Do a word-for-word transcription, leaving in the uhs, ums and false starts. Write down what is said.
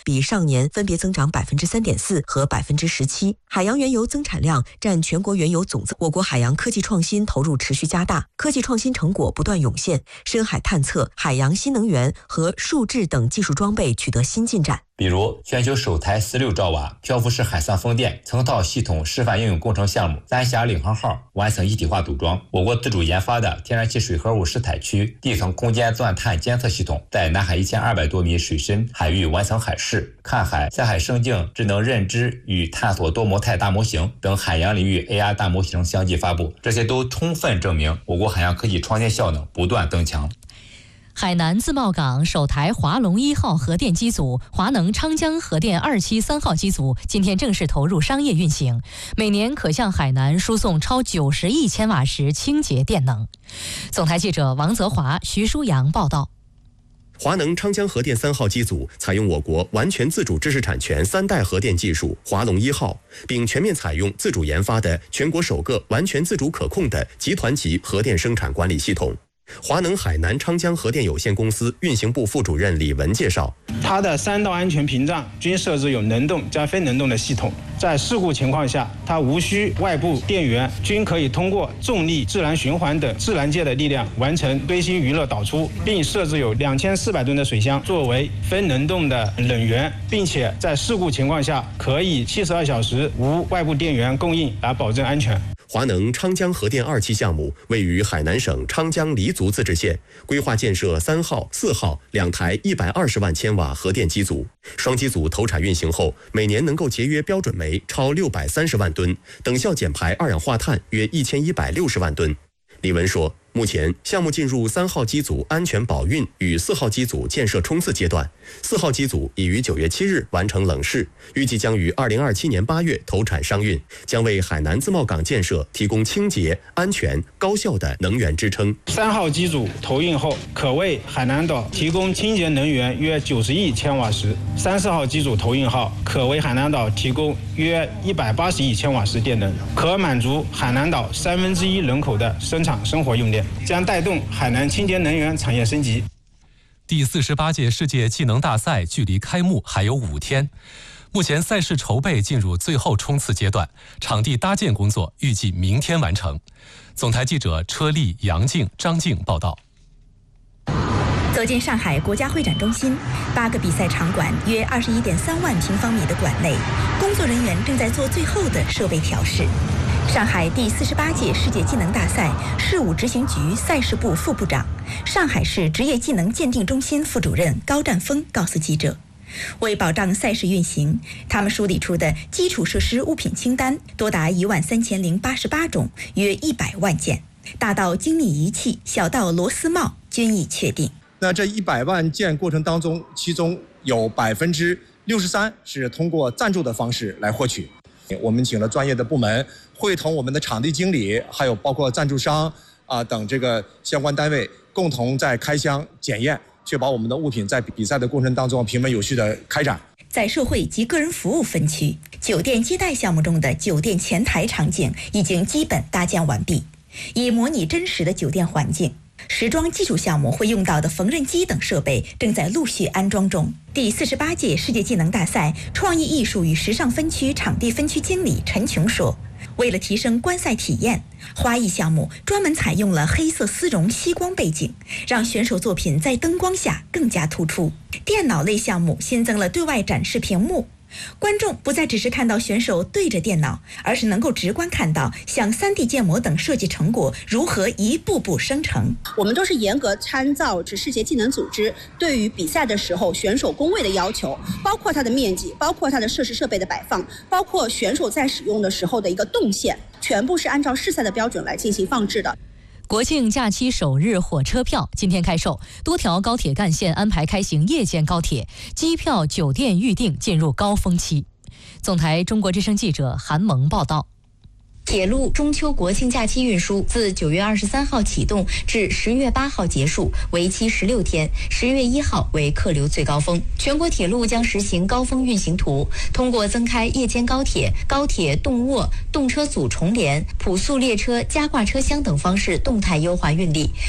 比上年分别增长百分之三点四和百分之十七。海洋原油增产量占全国原油总增。我国海洋科技创新投入持续加大，科技创新成果不断涌现，深海探测、海洋新能源和数智等技术装备取得新进展。 比如，全球首台十六兆瓦漂浮式海上风电成套系统示范应用工程项目“三峡领航号”完成一体化组装。我国自主研发的天然气水合物试采区地层空间钻探监测系统，在南海一千二百多米水深海域完成海试、看海、在海生境智能认知与探索多模态大模型等海洋领域 A R 大模型相继发布，这些都充分证明我国海洋科技创新效能不断增强。 海南自贸港首台华龙一号核电机组、华能昌江核电二期三号机组今天正式投入商业运行，每年可向海南输送超九十亿千瓦时清洁电能。总台记者王泽华、徐舒阳报道。 华能昌江核电三号机组采用我国完全自主知识产权三代核电技术华龙一号，并全面采用自主研发的全国首个完全自主可控的集团级核电生产管理系统。华能海南昌江核电有限公司运行部副主任李文介绍， 它的三道安全屏障均设置有能动加非能动的系统，在事故情况下，它无需外部电源，均可以通过重力、自然循环等自然界的力量完成堆芯余热导出，并设置有两千四百吨的水箱作为非能动的冷源，并且在事故情况下可以七十二小时无外部电源供应来保证安全。 华能昌江核电二期项目位于海南省昌江黎族自治县，规划建设三号、四号两台一百二十万千瓦核电机组。双机组投产运行后，每年能够节约标准煤超六百三十万吨，等效减排二氧化碳约一千一百六十万吨。李文说，目前项目进入三号机组安全保运与四号机组建设冲刺阶段，四号机组已于九月七日完成冷试，预计将于二零二七年八月投产商运，将为海南自贸港建设提供清洁、安全、高效的能源支撑。 三号机组投运后，可为海南岛提供清洁能源约九十亿千瓦时；三四号机组投运后，可为海南岛提供约一百八十亿千瓦时电能，可满足海南岛三分之一人口的生产生活用电，将带动海南清洁能源产业升级。 第四十八届世界技能大赛距离开幕还有五天，目前赛事筹备进入最后冲刺阶段，场地搭建工作预计明天完成。总台记者车丽、杨静、张静报道。 走进上海国家会展中心，八个比赛场馆约二十一点三万平方米的馆内，工作人员正在做最后的设备调试。上海第四十八届世界技能大赛事务执行局赛事部副部长、上海市职业技能鉴定中心副主任高占峰告诉记者，为保障赛事运行，他们梳理出的基础设施物品清单多达一万三千零八十八种，约一百万件，大到精密仪器，小到螺丝帽，均已确定。 那这一百万件过程当中，其中有百分之六十三是通过赞助的方式来获取。我们请了专业的部门，会同我们的场地经理，还有包括赞助商啊等这个相关单位，共同在开箱检验，确保我们的物品在比赛的过程当中平稳有序的开展。 在社会及个人服务分区，酒店接待项目中的酒店前台场景已经基本搭建完毕，以模拟真实的酒店环境。时装技术项目会用到的缝纫机等设备正在陆续安装中。第四十八届世界技能大赛创意艺术与时尚分区场地分区经理陈琼说，为了提升观赛体验，花艺项目专门采用了黑色丝绒吸光背景，让选手作品在灯光下更加突出。电脑类项目新增了对外展示屏幕，观众不再只是看到选手对着电脑，而是能够直观看到像 三 D 建模等设计成果如何一步步生成。 我们都是严格参照着世界技能组织对于比赛的时候选手工位的要求，包括它的面积，包括它的设施设备的摆放，包括选手在使用的时候的一个动线，全部是按照试赛的标准来进行放置的。 国庆假期首日火车票今天开售，多条高铁干线安排开行夜间高铁，机票、酒店预订进入高峰期。总台中国之声记者韩萌报道。 铁路中秋国庆假期运输自九月二十三号启动至十月八号结束，为期十六天。十月一号为客流最高峰。全国铁路将实行高峰运行图，通过增开夜间高铁、高铁动卧、动车组重联、普速列车加挂车厢等方式动态优化运力，